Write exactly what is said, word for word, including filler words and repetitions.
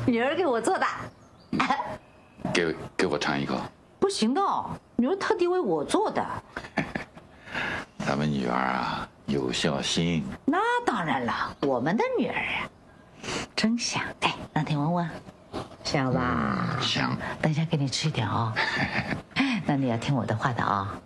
女儿给我做的。 给给我尝一口。 不行的，女儿特地为我做的。 咱们女儿啊，有孝心。 那当然了，我们的女儿啊，真香。哎，让婷闻闻，香吧？ 香。 等一下给你吃一点哦。那你要听我的话的啊、哦。